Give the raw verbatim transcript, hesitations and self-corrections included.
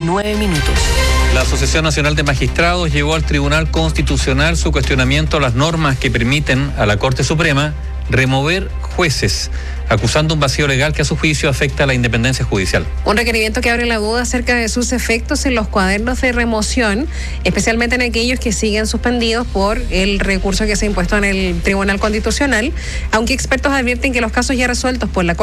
nueve minutos. La Asociación Nacional de Magistrados llevó al Tribunal Constitucional su cuestionamiento a las normas que permiten a la Corte Suprema remover jueces, acusando un vacío legal que a su juicio afecta a la independencia judicial. Un requerimiento que abre la duda acerca de sus efectos en los cuadernos de remoción, especialmente en aquellos que siguen suspendidos por el recurso que se ha impuesto en el Tribunal Constitucional, aunque expertos advierten que los casos ya resueltos por la Corte